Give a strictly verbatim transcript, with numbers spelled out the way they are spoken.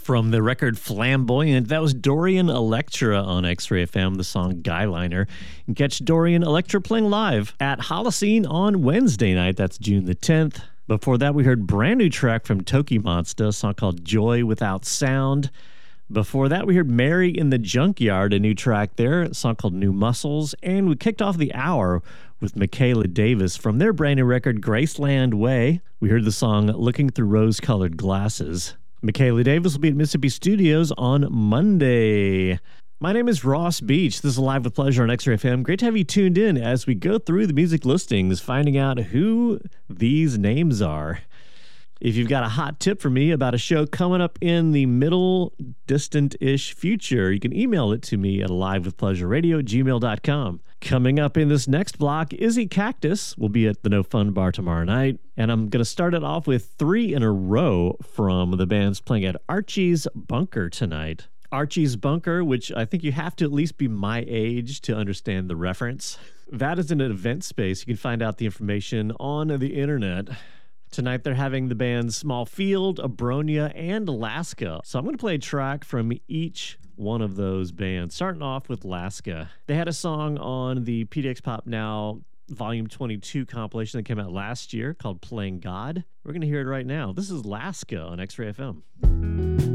From the record Flamboyant, that was Dorian Electra on X-Ray F M, the song Guyliner. You can catch Dorian Electra playing live at Holocene on Wednesday night. That's June the tenth. Before that, we heard a brand new track from Toki Monsta, a song called Joy Without Sound. Before that, we heard Mary in the Junkyard, a new track there, a song called New Muscles. And we kicked off the hour with Michaela Davis from their brand new record, Graceland Way. We heard the song Looking Through Rose-Colored Glasses. Michaela Davis will be at Mississippi Studios on Monday. My name is Ross Beach. This is Live with Pleasure on X-Ray F M. Great to have you tuned in as we go through the music listings, finding out who these names are. If you've got a hot tip for me about a show coming up in the middle, distant-ish future, you can email it to me at livewithpleasureradio at gmail dot com. Coming up in this next block, Izzy Cactus will be at the No Fun Bar tomorrow night, and I'm going to start it off with three in a row from the bands playing at Archie's Bunker tonight. Archie's Bunker, which I think you have to at least be my age to understand the reference. That is an event space. You can find out the information on the internet. Tonight they're having the bands Small Field, Abronia, and Alaska. So I'm going to play a track from each one of those bands, starting off with Alaska. They had a song on the P D X Pop Now Volume twenty-two compilation that came out last year called Playing God. We're going to hear it right now. This is Alaska on X-Ray F M.